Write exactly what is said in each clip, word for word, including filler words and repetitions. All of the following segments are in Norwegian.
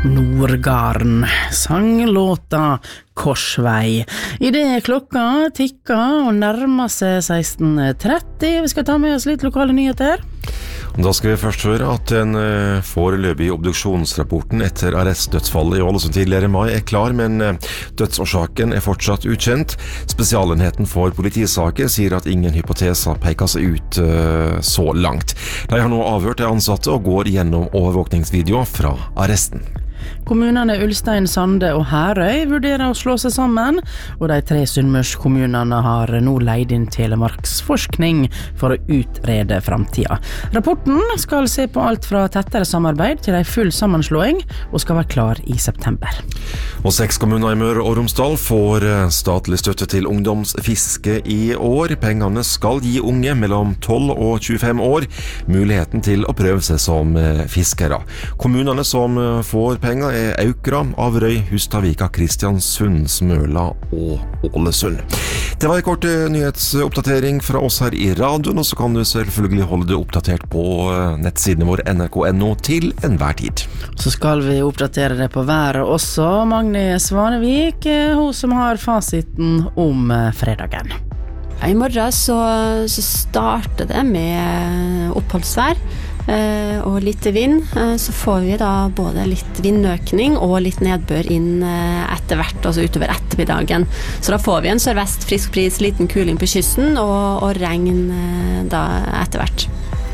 Nordgarden sang låta Korsvei. I det klokka tikker og nærmer seg seksten tretti. Vi skal ta med oss litt lokale nyheter. Da skal vi først høre at den foreløpige obduksjonsrapporten etter arrestdødsfallet i Ålesund tidligere i mai er klar, men dødsårsaken er fortsatt ukjent. Spesialenheten for politisaker sier at ingen hypoteser peker seg ut så langt. De har nå avhørt de ansatte og går gjennom overvåkningsvideoer fra arresten. Kommunene Ulstein, Sande og Herøy vurderer å slå seg sammen, og de tre Sunnmørskommunene har nå leid inn Telemarksforskning for å utrede fremtiden. Rapporten skal se på alt fra tettere samarbeid til en full sammenslåing, og skal være klar i september. Og seks kommuner i Møre og Romsdal får statlig støtte til ungdomsfiske i år. Pengene skal gi unge mellom tolv og tjuefem år muligheten til å prøve seg som fiskere. Kommunene som får penger er Aukra, Averøy, Hustadvika, Kristiansund, Smøla og Ålesund. Det var en kort nyhetsoppdatering fra oss her i radioen, og så kan du selvfølgelig holde deg oppdatert på nettsiden vår N R K punktum N O til enhver tid. Så skal vi oppdatere det på været også. Magni Svanevik, hun som har fasiten om fredagen. I morgen så, så starter det med oppholdsvær eh, og litt vind. Eh, så får vi da både litt vindøkning og litt nedbør inn eh, etter hvert, altså utover ettermiddagen. Så da får vi en sørvest frisk bris, liten kuling på kysten og, og regn eh, da etter hvert.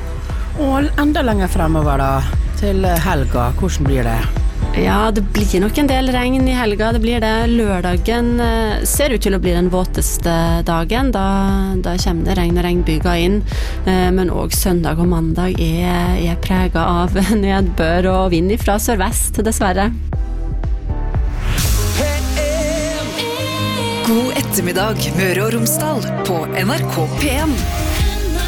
Og enda lenger fremover da, til helga, hvordan blir det? Ja, det blir nok en del regn i helga, det blir det. Lørdagen eh, ser ut til å bli den våteste dagen, da, da kommer det regn og regnbyger inn, eh, men også søndag og mandag er, er preget av nedbør og vind fra sørvest, dessverre. God ettermiddag, Møre og Romsdal på N R K P en.